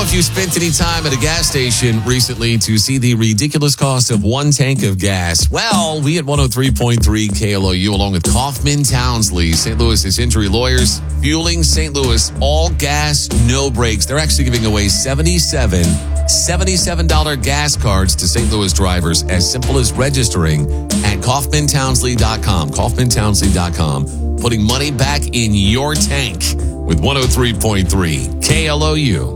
if you spent any time at a gas station recently to see the ridiculous cost of one tank of gas. Well, we at 103.3 KLOU, along with Kaufman Townsley, St. Louis's injury lawyers, fueling St. Louis, all gas, no brakes. They're actually giving away $77 gas cards to St. Louis drivers, as simple as registering at KaufmanTownsley.com. KaufmanTownsley.com, putting money back in your tank with 103.3 KLOU.